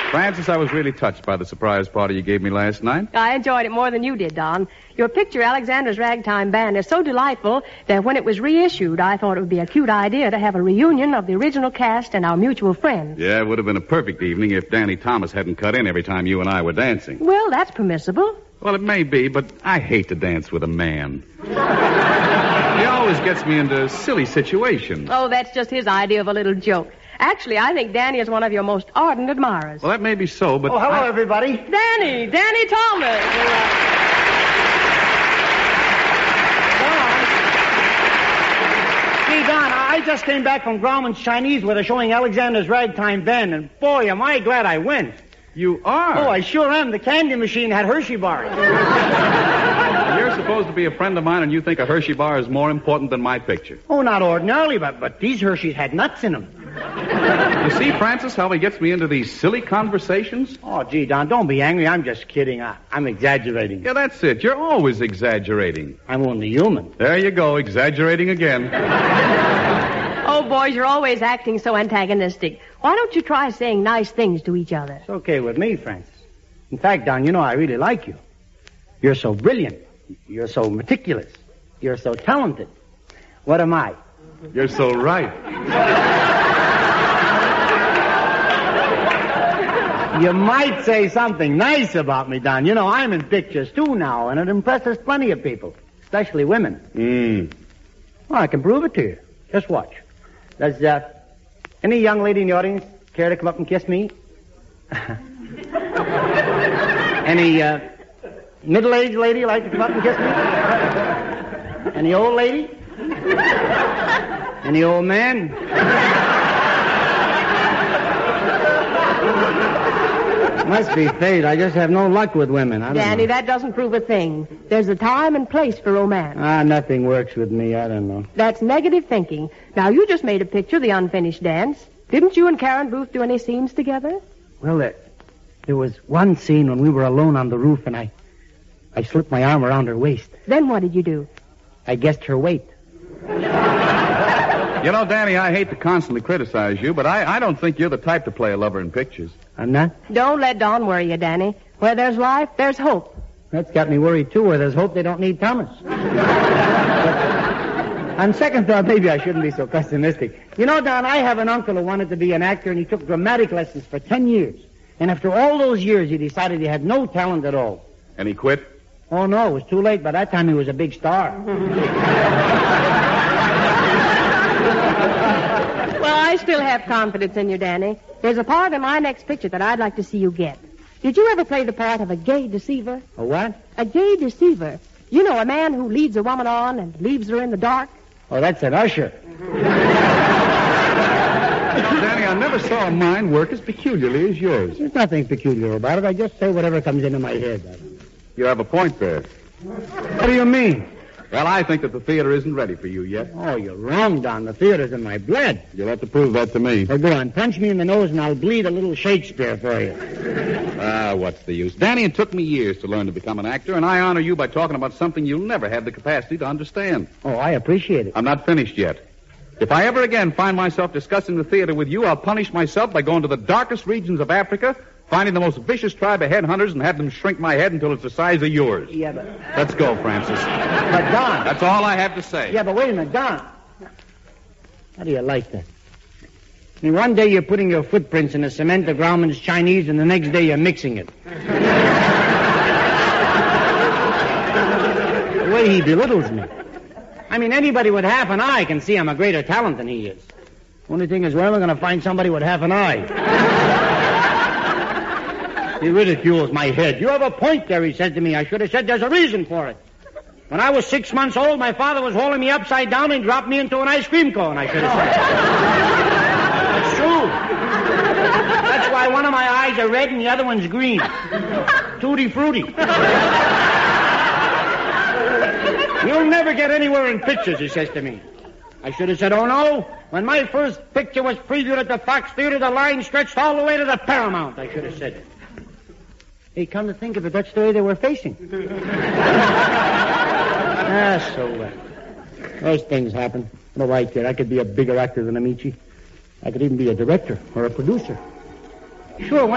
Francis, I was really touched by the surprise party you gave me last night. I enjoyed it more than you did, Don. Your picture, Alexander's Ragtime Band, is so delightful that when it was reissued, I thought it would be a cute idea to have a reunion of the original cast and our mutual friends. Yeah, it would have been a perfect evening if Danny Thomas hadn't cut in every time you and I were dancing. Well, that's permissible. Well, it may be, but I hate to dance with a man. He always gets me into silly situations. Oh, that's just his idea of a little joke. Actually, I think Danny is one of your most ardent admirers. Well, that may be so, but... Oh, hello, everybody. Danny Thomas. Gee, Don, I just came back from Grauman's Chinese where they're showing Alexander's Ragtime Band, and boy, am I glad I went. You are? Oh, I sure am. The candy machine had Hershey bars. You're supposed to be a friend of mine, and you think a Hershey bar is more important than my picture. Oh, not ordinarily, but these Hershey's had nuts in them. You see, Francis, how he gets me into these silly conversations? Oh, gee, Don, don't be angry. I'm just kidding. I'm exaggerating. Yeah, that's it. You're always exaggerating. I'm only human. There you go, exaggerating again. Oh, boys, you're always acting so antagonistic. Why don't you try saying nice things to each other? It's okay with me, Francis. In fact, Don, you know I really like you. You're so brilliant. You're so meticulous. You're so talented. What am I? You're so right. You might say something nice about me, Don. You know, I'm in pictures, too, now, and it impresses plenty of people, especially women. Well, I can prove it to you. Just watch. Does any young lady in the audience care to come up and kiss me? Any middle-aged lady like to come up and kiss me? Any old lady? Any old man? Must be fate. I just have no luck with women. Danny, that doesn't prove a thing. There's a time and place for romance. Nothing works with me. I don't know. That's negative thinking. Now, you just made a picture of the unfinished dance. Didn't you and Karen Booth do any scenes together? Well, there was one scene when we were alone on the roof, and I slipped my arm around her waist. Then what did you do? I guessed her weight. You know, Danny, I hate to constantly criticize you, but I don't think you're the type to play a lover in pictures. I'm not? Don't let Don worry you, Danny. Where there's life, there's hope. That's got me worried, too. Where there's hope, they don't need Thomas. On second thought, maybe I shouldn't be so pessimistic. You know, Don, I have an uncle who wanted to be an actor, and he took dramatic lessons for 10 years. And after all those years, he decided he had no talent at all. And he quit? Oh, no, it was too late. By that time, he was a big star. Well, I still have confidence in you, Danny. There's a part in my next picture that I'd like to see you get. Did you ever play the part of a gay deceiver? A what? A gay deceiver. You know, a man who leads a woman on and leaves her in the dark. Oh, that's an usher. Danny, I never saw a mind work as peculiarly as yours. There's nothing peculiar about it. I just say whatever comes into my head. You have a point there. What do you mean? Well, I think that the theater isn't ready for you yet. Oh, you're wrong, Don. The theater's in my blood. You'll have to prove that to me. Well, go on. Punch me in the nose and I'll bleed a little Shakespeare for you. What's the use? Danny, it took me years to learn to become an actor, and I honor you by talking about something you'll never have the capacity to understand. Oh, I appreciate it. I'm not finished yet. If I ever again find myself discussing the theater with you, I'll punish myself by going to the darkest regions of Africa, finding the most vicious tribe of headhunters, and have them shrink my head until it's the size of yours. Yeah, but... Let's go, Francis. But, Don... That's all I have to say. Yeah, but wait a minute, Don. How do you like that? I mean, one day you're putting your footprints in the cement of Grauman's Chinese, and the next day you're mixing it. The way he belittles me. I mean, anybody with half an eye can see I'm a greater talent than he is. Only thing is, we're only going to find somebody with half an eye. He ridicules my head. You have a point there, he said to me. I should have said there's a reason for it. When I was 6 months old, my father was holding me upside down and dropped me into an ice cream cone, I should have said. It's true. That's why one of my eyes are red and the other one's green. Tutti frutti. You'll never get anywhere in pictures, he says to me. I should have said, oh, no. When my first picture was previewed at the Fox Theater, the line stretched all the way to the Paramount, I should have said. Hey, come to think of it, that's the way they were facing. So those things happen. No, right there. I could be a bigger actor than Amici. I could even be a director or a producer. Sure,